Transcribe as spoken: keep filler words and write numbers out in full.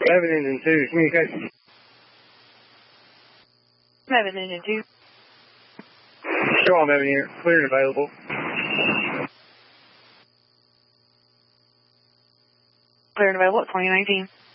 Seven Engine two, communication. Seven Engine two. Show on Evan here, clear and available. Clear and available at twenty nineteen.